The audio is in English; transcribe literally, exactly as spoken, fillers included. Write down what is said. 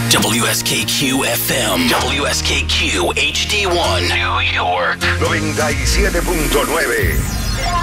W S K Q F M, W S K Q H D one, New York. noventa y siete punto nueve.